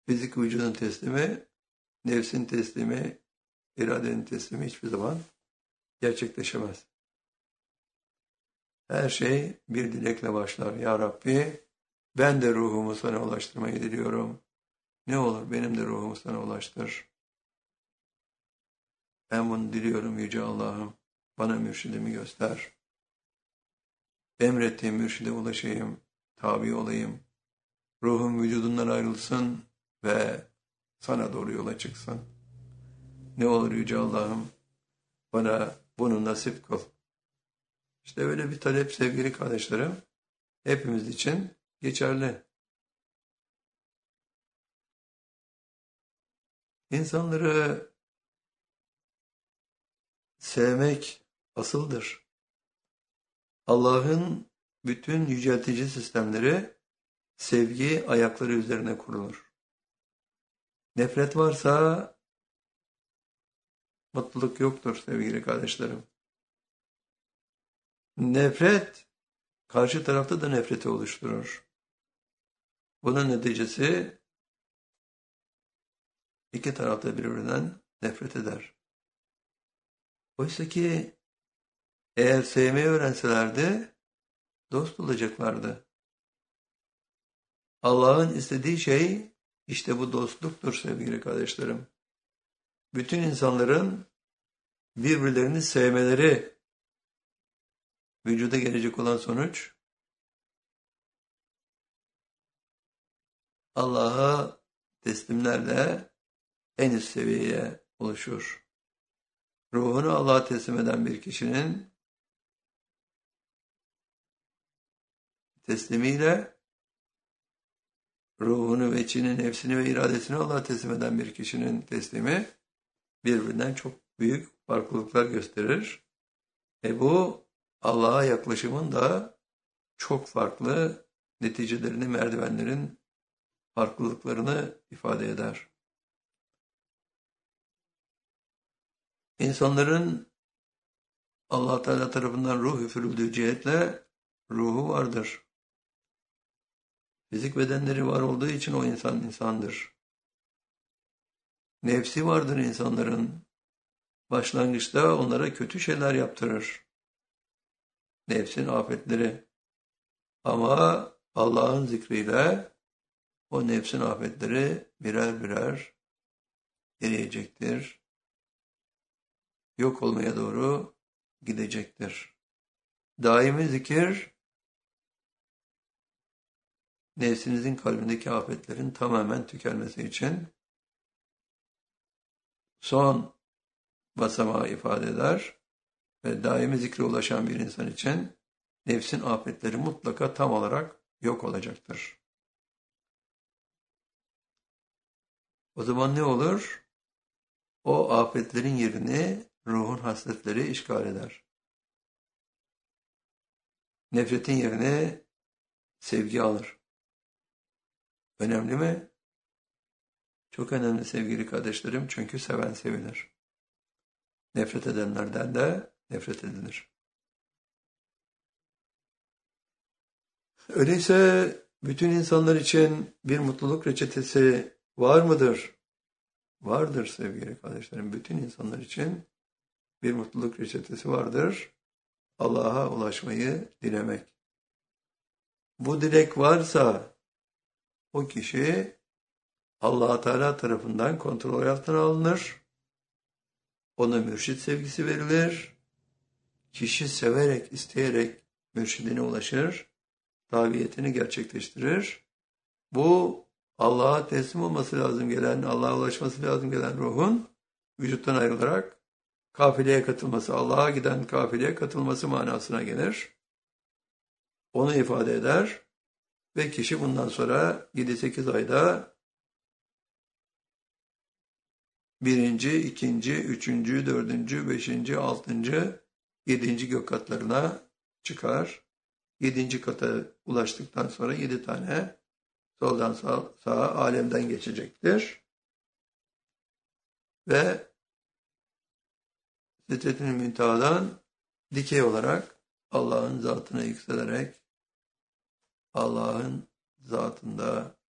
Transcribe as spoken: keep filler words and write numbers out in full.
Fizik vücudun teslimi, nefsin teslimi, iradenin teslimi hiçbir zaman gerçekleşemez. Her şey bir dilekle başlar. Ya Rabbi, ben de ruhumu sana ulaştırmayı diliyorum. Ne olur benim de ruhumu sana ulaştır. Ben bunu diliyorum Yüce Allah'ım. Bana mürşidimi göster. Emrettiğin mürşide ulaşayım, tabi olayım. Ruhum vücudundan ayrılsın ve sana doğru yola çıksın. Ne olur Yüce Allah'ım, bana bunu nasip kıl. İşte böyle bir talep sevgili kardeşlerim, hepimiz için geçerli. İnsanları sevmek asıldır. Allah'ın bütün yüceltici sistemleri sevgi ayakları üzerine kurulur. Nefret varsa mutluluk yoktur sevgili kardeşlerim. Nefret karşı tarafta da nefreti oluşturur. Bunun neticesi iki tarafta birbirinden nefret eder. Oysa ki eğer sevmeyi öğrenselerdi dost olacaklardı. Allah'ın istediği şey işte bu dostluktur sevgili kardeşlerim. Bütün insanların birbirlerini sevmeleri vücuda gelecek olan sonuç Allah'a teslimlerle en üst seviyeye ulaşır. Ruhunu Allah'a teslim eden bir kişinin teslimiyle ruhunu ve içini, nefsini ve iradesini Allah'a teslim eden bir kişinin teslimi birbirinden çok büyük farklılıklar gösterir. E bu Allah'a yaklaşımın da çok farklı neticelerini, merdivenlerin farklılıklarını ifade eder. İnsanların Allah Teala tarafından ruh üfürüldüğü cihetle ruhu vardır. Fizik bedenleri var olduğu için o insan insandır. Nefsi vardır insanların. Başlangıçta onlara kötü şeyler yaptırır. Nefsin afetleri. Ama Allah'ın zikriyle o nefsin afetleri birer birer eriyecektir. Yok olmaya doğru gidecektir. Daimi zikir, nefsinizin kalbindeki afetlerin tamamen tükenmesi için son basamağı ifade eder ve daimi zikre ulaşan bir insan için nefsin afetleri mutlaka tam olarak yok olacaktır. O zaman ne olur? O afetlerin yerini ruhun hasletleri işgal eder. Nefretin yerini sevgi alır. Önemli mi? Çok önemli sevgili kardeşlerim, çünkü seven sevilir. Nefret edenlerden de nefret edilir. Öyleyse bütün insanlar için bir mutluluk reçetesi var mıdır? Vardır sevgili kardeşlerim. Bütün insanlar için bir mutluluk reçetesi vardır. Allah'a ulaşmayı dilemek. Bu dilek varsa o kişi Allah Teala tarafından kontrol altına alınır. Ona mürşit sevgisi verilir. Kişi severek, isteyerek mürşidine ulaşır. Tabiyetini gerçekleştirir. Bu Allah'a teslim olması lazım gelen, Allah'a ulaşması lazım gelen ruhun vücuttan ayrılarak kafileye katılması, Allah'a giden kafileye katılması manasına gelir. Onu ifade eder ve kişi bundan sonra yedi sekiz ayda birinci, ikinci, üçüncü, dördüncü, beşinci, altıncı, yedinci gök katlarına çıkar. Yedinci kata ulaştıktan sonra yedi tane soldan sağa, sağa alemden geçecektir. Ve Sidret-i Münteha'dan dikey olarak Allah'ın zatına yükselerek Allah'ın zatında